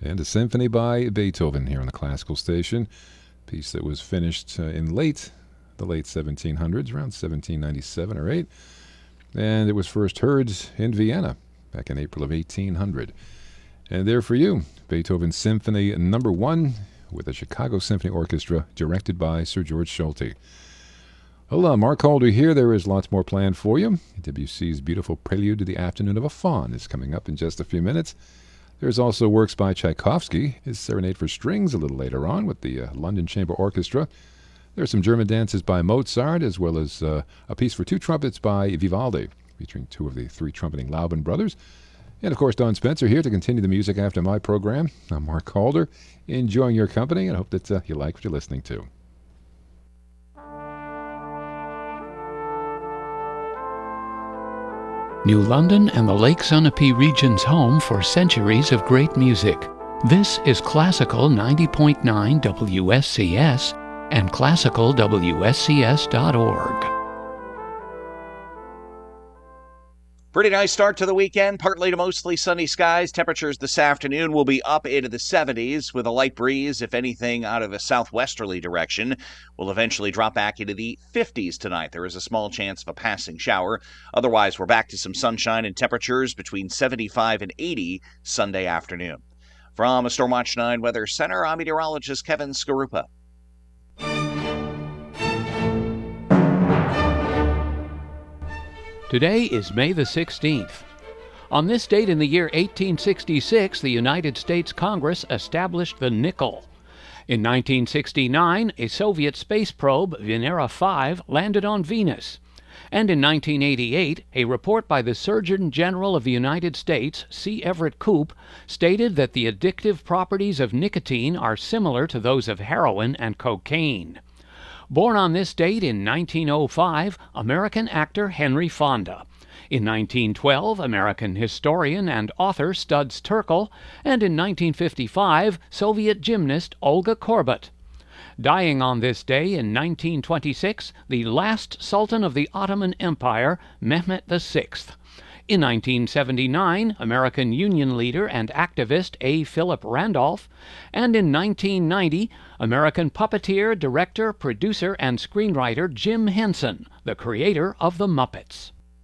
and a symphony by Beethoven here on the Classical Station. A piece that was finished in the late 1700s, around 1797 or 8. And it was first heard in Vienna back in April of 1800. And there for you, Beethoven's Symphony No. 1 with the Chicago Symphony Orchestra, directed by Sir George Solti. Hello, Mark Calder here. There is lots more planned for you. Debussy's beautiful Prelude to the Afternoon of a Faun is coming up in just a few minutes. There's also works by Tchaikovsky, his Serenade for Strings a little later on with the London Chamber Orchestra. There's some German dances by Mozart, as well as a piece for 2 trumpets by Vivaldi, featuring 2 of the 3 trumpeting Laubin brothers. And, of course, Don Spencer here to continue the music after my program. I'm Mark Calder, enjoying your company, and hope that you like what you're listening to. New London and the Lake Sunapee region's home for centuries of great music. This is Classical 90.9 WSCS and classicalwscs.org. Pretty nice start to the weekend. Partly to mostly sunny skies. Temperatures this afternoon will be up into the 70s with a light breeze, if anything, out of a southwesterly direction. We'll eventually drop back into the 50s tonight. There is a small chance of a passing shower. Otherwise, we're back to some sunshine and temperatures between 75 and 80 Sunday afternoon. From a Stormwatch 9 Weather Center, I'm meteorologist Kevin Skarupa. Today is May the 16th. On this date in the year 1866, the United States Congress established the nickel. In 1969, a Soviet space probe, Venera 5, landed on Venus. And in 1988, a report by the Surgeon General of the United States, C. Everett Koop, stated that the addictive properties of nicotine are similar to those of heroin and cocaine. Born on this date in 1905, American actor Henry Fonda. In 1912, American historian and author Studs Terkel. And in 1955, Soviet gymnast Olga Korbut. Dying on this day in 1926, the last Sultan of the Ottoman Empire, Mehmet VI. In 1979, American Union leader and activist A. Philip Randolph, and in 1990, American puppeteer, director, producer, and screenwriter Jim Henson, the creator of The Muppets.